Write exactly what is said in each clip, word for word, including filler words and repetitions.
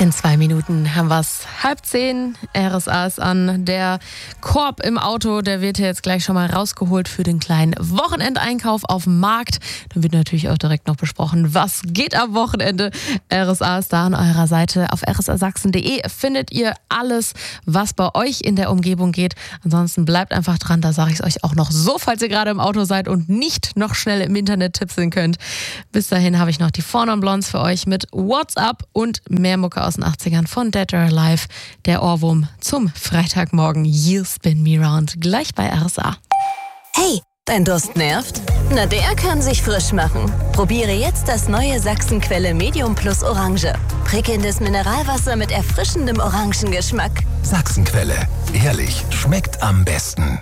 In zwei Minuten haben wir es. Halb zehn, R S A ist an. Der Korb im Auto, der wird jetzt gleich schon mal rausgeholt für den kleinen Wochenendeinkauf auf dem Markt. Dann wird natürlich auch direkt noch besprochen, was geht am Wochenende. R S A ist da an eurer Seite. Auf r s a sachsen punkt d e findet ihr alles, was bei euch in der Umgebung geht. Ansonsten bleibt einfach dran, da sage ich es euch auch noch so, falls ihr gerade im Auto seid und nicht noch schnell im Internet tipseln könnt. Bis dahin habe ich noch die Four Non Blondes für euch mit What's Up und mehr Mucke aus den achtzigern von Dead or Alive. Der Ohrwurm zum Freitagmorgen. You Spin Me Round. Gleich bei R S A. Hey, dein Durst nervt? Na, der kann sich frisch machen. Probiere jetzt das neue Sachsenquelle Medium Plus Orange. Prickelndes Mineralwasser mit erfrischendem Orangengeschmack. Sachsenquelle. Ehrlich, schmeckt am besten.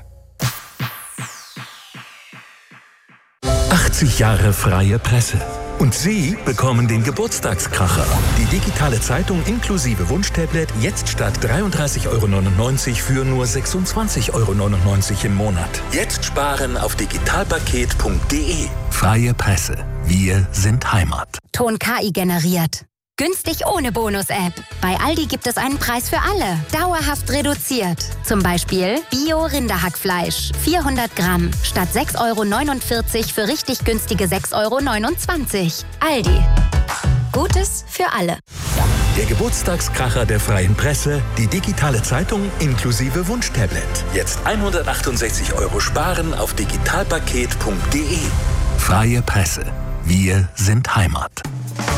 achtzig Jahre freie Presse. Und Sie bekommen den Geburtstagskracher. Die digitale Zeitung inklusive Wunschtablet jetzt statt dreiunddreißig Euro neunundneunzig für nur sechsundzwanzig Euro neunundneunzig im Monat. Jetzt sparen auf digitalpaket punkt d e. Freie Presse. Wir sind Heimat. Ton K I generiert. Günstig ohne Bonus-App. Bei Aldi gibt es einen Preis für alle. Dauerhaft reduziert. Zum Beispiel Bio-Rinderhackfleisch. vierhundert Gramm. Statt sechs Euro neunundvierzig für richtig günstige sechs Euro neunundzwanzig. Aldi. Gutes für alle. Der Geburtstagskracher der freien Presse. Die digitale Zeitung inklusive Wunschtablet. Jetzt hundertachtundsechzig Euro sparen auf digitalpaket punkt d e. Freie Presse. Wir sind Heimat.